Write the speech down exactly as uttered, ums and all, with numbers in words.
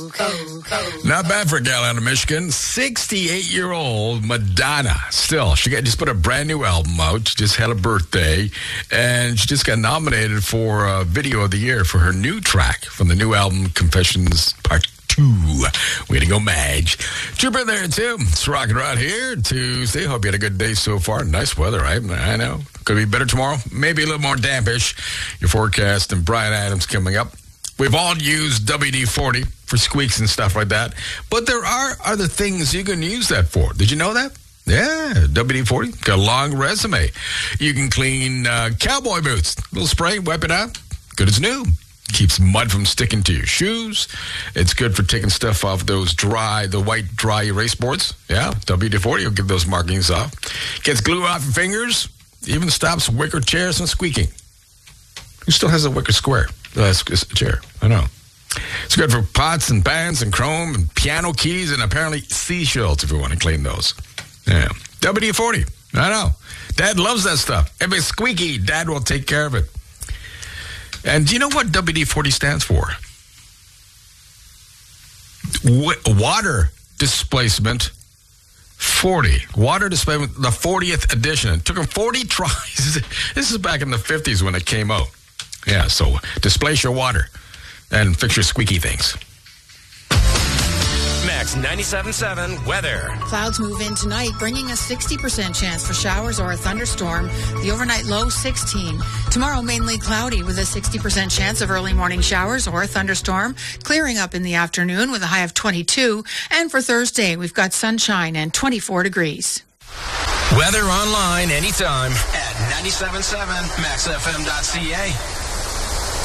Not bad for a gal out of Michigan. sixty-eight-year-old Madonna. Still, she got, just put a brand new album out. She just had a birthday, and she just got nominated for uh, Video of the Year for her new track from the new album, Confessions Part Two. Way to go, Madge. Jupiter there, too. It's rocking right here Tuesday. Hope you had a good day so far. Nice weather, right? I know. Could be better tomorrow. Maybe a little more dampish. Your forecast and Brian Adams coming up. We've all used W D forty for squeaks and stuff like that. But there are other things you can use that for. Did you know that? Yeah, W D forty. Got a long resume. You can clean uh, cowboy boots. A little spray, wipe it out. Good as new. Keeps mud from sticking to your shoes. It's good for taking stuff off those dry, the white dry erase boards. Yeah, W D forty will get those markings off. Gets glue off your fingers. Even stops wicker chairs from squeaking. Who still has a wicker square? Uh, chair. I know. It's good for pots and pans and chrome and piano keys and apparently seashells if you want to clean those. Yeah. W D forty. I know. Dad loves that stuff. If it's squeaky, Dad will take care of it. And do you know what W D forty stands for? W- water displacement forty. Water displacement, the fortieth edition. It took them forty tries. This is back in the fifties when it came out. Yeah, so displace your water and fix your squeaky things. Max ninety-seven point seven weather. Clouds move in tonight, bringing a sixty percent chance for showers or a thunderstorm. The overnight low, sixteen. Tomorrow, mainly cloudy with a sixty percent chance of early morning showers or a thunderstorm. Clearing up in the afternoon with a high of twenty-two. And for Thursday, we've got sunshine and twenty-four degrees. Weather online anytime at ninety-seven point seven max f m dot c a.